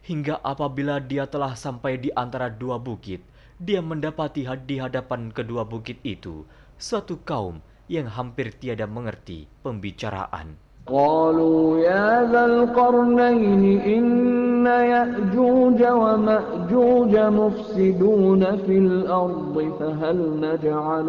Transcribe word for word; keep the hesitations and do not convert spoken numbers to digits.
Hingga apabila dia telah sampai di antara dua bukit, dia mendapati di hadapan kedua bukit itu suatu kaum yang hampir tiada mengerti pembicaraan. قالوا يا ذا القرنين إن يأجوج ومأجوج مفسدون في الأرض فهل نجعل